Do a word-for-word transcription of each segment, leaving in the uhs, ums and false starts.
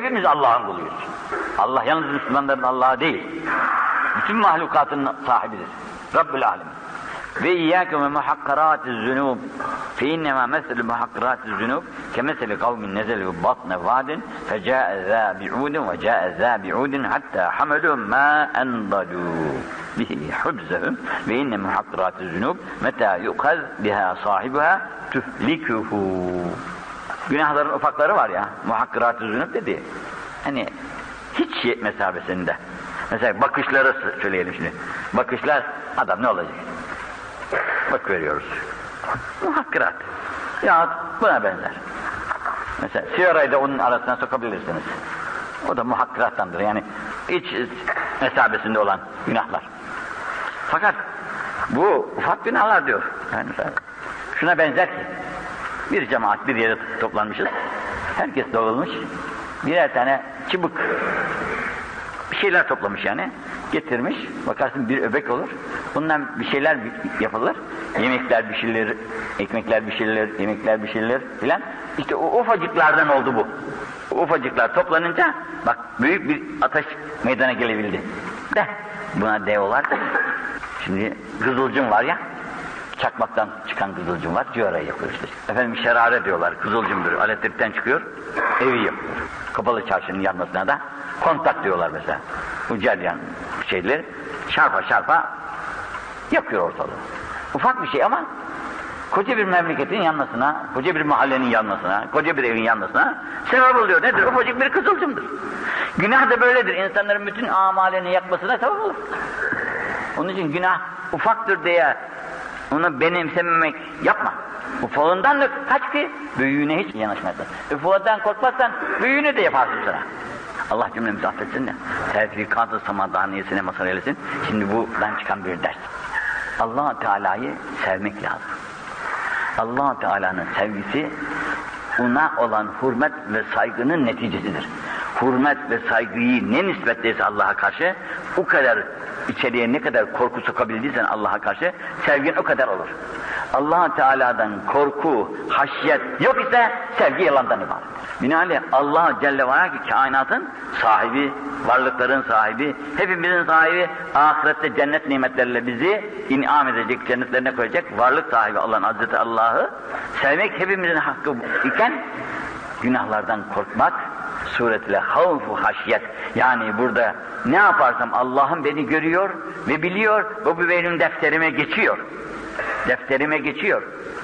Hepimiz Allah'ın kuluyuz. Allah yalnız Müslümanların Allah'ı değil. Bütün mahlukatın sahibidir. Rabbül alemin. Ve iyyâke ve muhakkaraatiz zunûb. Fe innemâ meselü muhakkaraatiz zunûb kemeseli kavmin nezelü batne vadin fecâe zâ bi'ûdin ve câe zâ bi'ûdin hattâ hamelû mâ endalû bihi hubzehum ve inne muhakkaraatiz zunûb metâ yukaz biha sahibuha tühlikuhu. Günahların ufakları var ya, muhakkaraatiz zunûb dedi. Hani hiç şey mesabesinde. Mesela bakışları söyleyelim şimdi. Bakışlar, adam ne olacak? Bak veriyoruz. Muhakkirat. Ya buna benzer. Mesela sigarayı da onun arasına sokabilirsiniz. O da muhakkirattandır. Yani iç mesabesinde olan günahlar. Fakat bu ufak günahlar diyor. Yani şuna benzer ki bir cemaat bir yere toplanmışız. Herkes dağılmış. Birer tane çubuk bir şeyler toplamış yani. Getirmiş. Bakarsın bir öbek olur. Bundan bir şeyler yapılır. Yemekler pişirilir, ekmekler pişirilir, yemekler pişirilir filan. İşte o ufacıklardan oldu bu. O ufacıklar toplanınca bak büyük bir ateş meydana gelebildi. De buna deolar. Şimdi kızılcım var ya. Çakmaktan çıkan kızılcım var. Ciğerayı yapıyor işte. Efendim şerare diyorlar. Kızılcımdır. Elektrikten çıkıyor. Evi yapıyor. Kapalı çarşının yanmasına da kontak diyorlar mesela. Bu ceryan şeyler çarpa çarpa yakıyor ortalığı. Ufak bir şey ama koca bir memleketin yanmasına, koca bir mahallenin yanmasına, koca bir evin yanmasına sebep oluyor. Nedir? Ufacık bir kızılcımdır. Günah da böyledir. İnsanların bütün amalini yakmasına sebep olur. Onun için günah ufaktır diye onu benimsememek yapma. Ufalından da kaç ki büyüğüne hiç yanaşmazsın. Ufalından korkmazsan büyüğünü de yaparsın sana. Allah cümlemizi affetsin de tevfikat-ı samadaniyesine mazhar eylesin. Şimdi buradan çıkan bir ders. Allah Teala'yı sevmek lazım. Allah Teala'nın sevgisi ona olan hürmet ve saygının neticesidir. Hürmet ve saygıyı ne nispetteyse Allah'a karşı o kadar içeriye ne kadar korku sokabildiysen Allah'a karşı sevgin o kadar olur. Allah Teala'dan korku, haşyet yok ise sevgi yalandan ibaret. Binaenaleyh Allah Celle ve Ala ki kainatın sahibi, varlıkların sahibi, hepimizin sahibi, ahirette cennet nimetleriyle bizi in'am edecek, cennetlerine koyacak varlık sahibi olan Hazreti Allah'ı sevmek hepimizin hakkı iken günahlardan korkmak suretiyle havf-u haşyet, yani burada ne yaparsam Allah'ım beni görüyor ve biliyor, bu benim defterime geçiyor. Defterime geçiyor.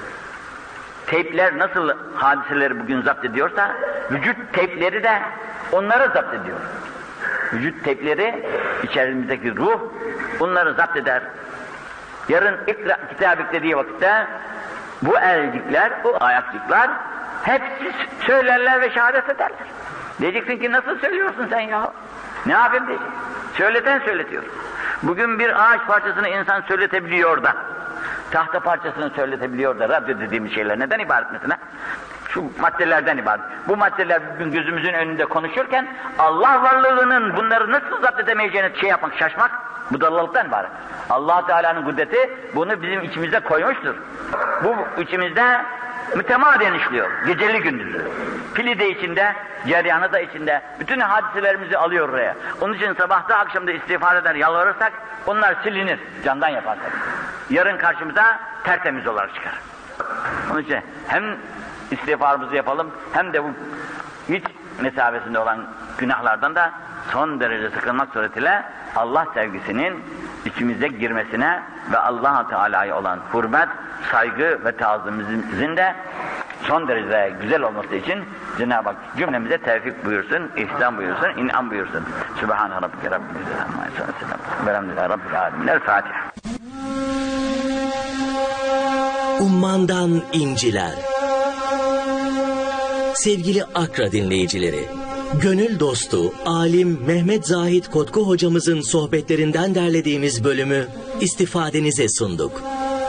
Teypler nasıl hadiseleri bugün zapt ediyorsa, vücut teypleri de onları zapt ediyor. Vücut teypleri, içerimizdeki ruh, onları zapt eder. Yarın ikra kitabik dediği vakitte, bu elcikler, bu ayakçıklar, hepsi söylerler ve şehadet ederler. Diyeceksin ki nasıl söylüyorsun sen ya? Ne yapayım diyeceksin. Söyleten söyletiyor. Bugün bir ağaç parçasını insan söyletebiliyor da, tahta parçasını söyletebiliyor da, radyo dediğimiz şeyler neden ibaret mesela? Şu maddelerden ibaret. Bu maddeler bugün gözümüzün önünde konuşurken, Allah varlığının bunları nasıl zapt edemeyeceğini şey yapmak, şaşmak, bu dalalıktan ibaret. Allah Teala'nın kudreti bunu bizim içimize koymuştur. Bu içimizde mütemadiyen işliyor, geceli gündüzü. Pili de içinde, ceryanı da içinde, bütün hadiselerimizi alıyor oraya. Onun için sabahta akşamda istiğfar eder, yalvarırsak, onlar silinir, candan yaparsak. Yarın karşımıza tertemiz olarak çıkar. Onun için hem istiğfarımızı yapalım, hem de bu hiç mesabesinde olan günahlardan da son derece sıkılmak suretiyle Allah sevgisinin içimize girmesine ve Allah Teala'ya olan hürmet, saygı ve tazimimizin de son derece güzel olması için Cenab-ı Hak cümlemize tevfik buyursun, ihsan buyursun, in'am buyursun. Sübhane Rabbike Rabbil İzzeti amma yasifun. Velhamdülillahi Rabbil alemin. El Fatiha. Ummandan inciler. Sevgili Akra dinleyicileri, gönül dostu, alim Mehmet Zahid Kotku hocamızın sohbetlerinden derlediğimiz bölümü istifadenize sunduk.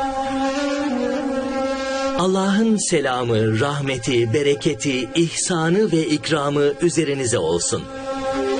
Allah'ın selamı, rahmeti, bereketi, ihsanı ve ikramı üzerinize olsun.